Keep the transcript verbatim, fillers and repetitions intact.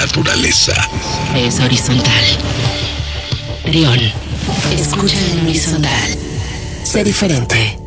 naturaleza. Es horizontal. Trión. Escucha en horizontal. Sé diferente.